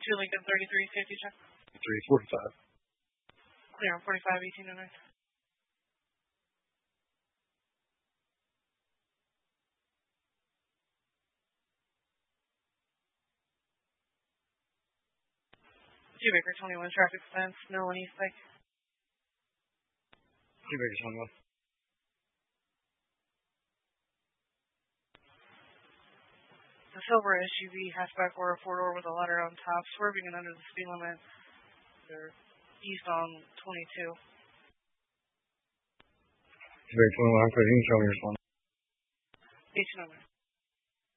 2 Lincoln 3350 check. 345. Clear on 45, 1809. Baker 21, traffic plans, Mill and East Lake. Baker 21. The silver SUV hatchback or a four-door with a ladder on top, swerving and under the speed limit. They're east on 22. Baker 21, I'm clear. You can show me your phone. 1809.